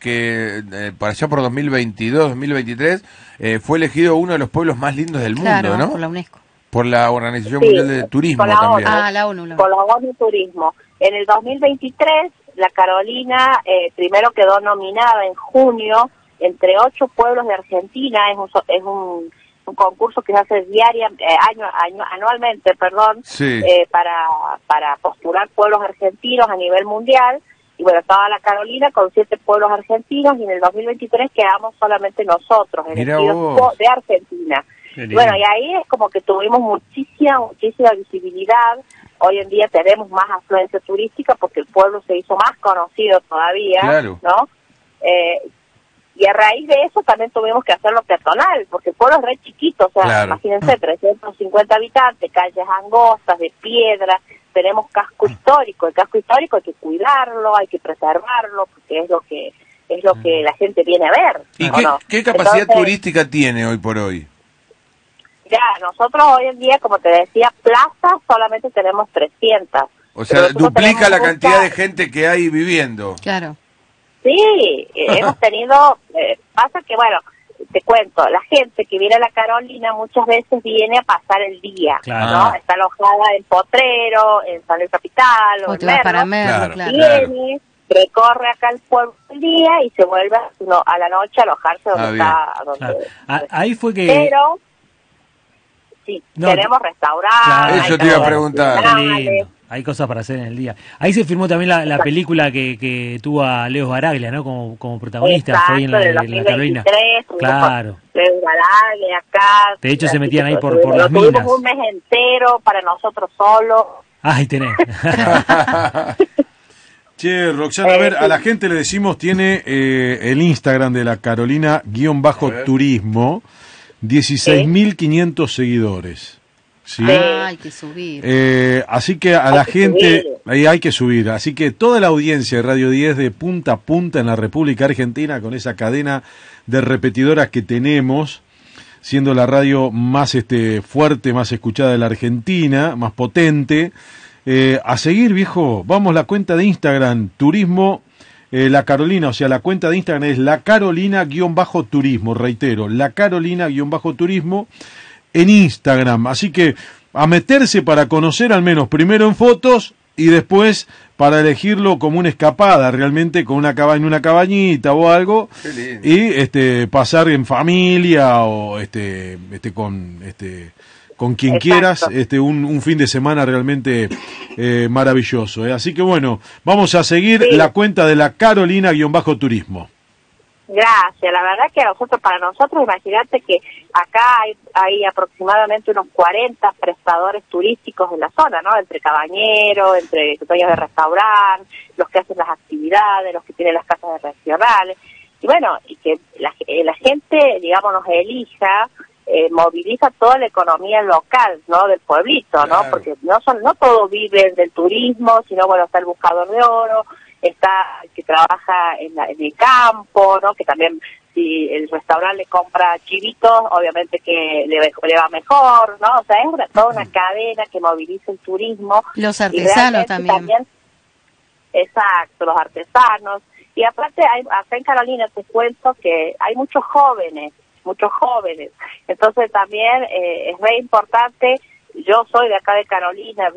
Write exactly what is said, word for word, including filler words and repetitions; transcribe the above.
que eh, para allá por dos mil veintidós, dos mil veintitrés, eh, fue elegido uno de los pueblos más lindos del claro, mundo, ¿no? Por la UNESCO. Por la Organización Sí, Mundial de Turismo por la también. ONU. Ah, la ONU. La Por ONU. la ONU Turismo. En el dos mil veintitrés, la Carolina eh, primero quedó nominada en junio entre ocho pueblos de Argentina. Es un, so- es un, un concurso que se hace diaria, eh, año, año, anualmente, perdón, Sí. eh, para, para postular pueblos argentinos a nivel mundial. Y bueno, estaba la Carolina con siete pueblos argentinos y en el dos mil veintitrés quedamos solamente nosotros, Mirá elegidos vos. de Argentina. Qué lindo. Bueno, y ahí es como que tuvimos muchísima, muchísima visibilidad. Hoy en día tenemos más afluencia turística porque el pueblo se hizo más conocido todavía, Claro. ¿no? Eh, y a raíz de eso también tuvimos que hacerlo peatonal, porque el pueblo es re chiquito, o sea, Claro. imagínense, trescientos cincuenta habitantes, calles angostas, de piedra, tenemos casco histórico. El casco histórico hay que cuidarlo, hay que preservarlo, porque es lo que es lo que la gente viene a ver. ¿Y ¿o qué, no? qué capacidad Entonces, turística tiene hoy por hoy? ya, nosotros hoy en día, como te decía, plazas solamente tenemos trescientas. O sea, Pero nosotros duplica la tenemos cantidad de mucha- gente que hay viviendo. Claro. Sí, eh, hemos tenido, eh, pasa que, bueno, te cuento, la gente que viene a la Carolina muchas veces viene a pasar el día, Claro. ¿no? Está alojada en Potrero, en San Luis Capital o O en te vas para Merlo. Merlo, Claro. claro. Viene, recorre acá el pueblo el día y se vuelve no, a la noche a alojarse donde Ah, bien. está. Donde, Claro. Ah, ahí fue que... Pero, sí, No, tenemos restaurantes. Claro, hay eso te iba a cafés preguntar. Qué artesanales. lindo. Hay cosas para hacer en el día. Ahí se filmó también la, la película que, que tuvo a Leo Baraglia, ¿no? Como, como protagonista. Exacto, Fue ahí en la, del en la dos mil Carolina. veintitrés, tuvimos Claro. Leo Baraglia acá. De hecho, se así metían que ahí por- tuvimos- por las tuvimos minas. un mes entero para nosotros solos. Ahí tenés. Che, Roxana, a Eh, ver, a sí. la gente le decimos, tiene eh, el Instagram de la Carolina, guión bajo A ver. turismo, dieciséis mil quinientos seguidores. ¿Sí? Ah, hay que subir. Eh, así que a Hay la que gente, subir. ahí hay que subir. Así que toda la audiencia de Radio diez de punta a punta en la República Argentina, con esa cadena de repetidoras que tenemos, siendo la radio más este fuerte, más escuchada de la Argentina, más potente. Eh, a seguir, viejo, vamos, la cuenta de Instagram, Turismo eh, La Carolina, o sea, la cuenta de Instagram es La Carolina-Turismo, reitero, La Carolina-Turismo en Instagram. Así que a meterse para conocer al menos primero en fotos y después para elegirlo como una escapada, realmente con una caba en una cabañita o algo, Qué lindo. y este pasar en familia o este este con este con quien Exacto. quieras, este un, un fin de semana realmente eh, maravilloso. ¿eh? Así que bueno, vamos a seguir Sí. la cuenta de la Carolina-Turismo. Gracias, la verdad que a nosotros, para nosotros, imagínate que acá hay, hay aproximadamente unos cuarenta prestadores turísticos en la zona, ¿no? Entre cabañeros, entre dueños de restaurantes, los que hacen las actividades, los que tienen las casas de regionales. Y bueno, y que la, eh, la gente, digamos, nos elija, eh, moviliza toda la economía local, ¿no? Del pueblito, ¿no? Claro. Porque no son no todos viven del turismo, sino, bueno, está el buscador de oro, está el que trabaja en, la, en el campo, ¿no? Que también si el restaurante le compra chivitos, obviamente que le, le va mejor, ¿no? O sea, es una, toda una cadena que moviliza el turismo. Los Y artesanos realmente también. Exacto, los artesanos. Y aparte, hay, acá en Carolina te cuento que hay muchos jóvenes, muchos jóvenes. Entonces también eh, es re importante, yo soy de acá de Carolina,